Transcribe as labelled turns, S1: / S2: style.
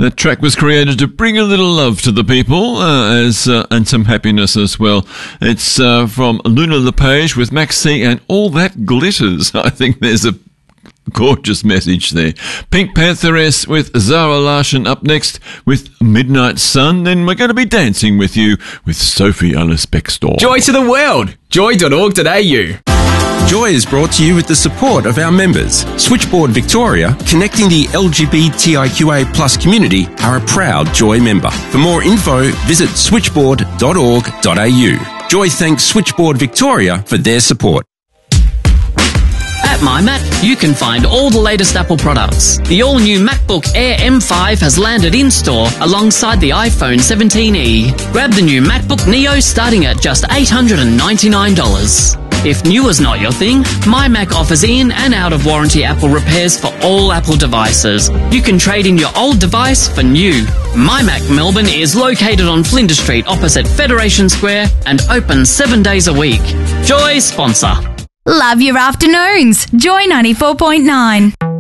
S1: That track was created to bring a little love to the people and some happiness as well. It's from Luna LePage with Max C and All That Glitters. I think there's a gorgeous message there. Pink Pantheress with Zara Larsson up next with Midnight Sun. Then we're going to be dancing with you with Sophie Ellis-Bextor.
S2: Joy to the world. Joy.org.au.
S3: Joy is brought to you with the support of our members. Switchboard Victoria, connecting the LGBTIQA plus community, are a proud Joy member. For more info, visit switchboard.org.au. Joy thanks Switchboard Victoria for their support.
S4: At MyMac, you can find all the latest Apple products. The all-new MacBook Air M5 has landed in-store alongside the iPhone 17e. Grab the new MacBook Neo starting at just $899. If new is not your thing, MyMac offers in and out-of-warranty Apple repairs for all Apple devices. You can trade in your old device for new. MyMac Melbourne is located on Flinders Street opposite Federation Square and open 7 days a week. Joy sponsor.
S5: Love your afternoons. Joy 94.9.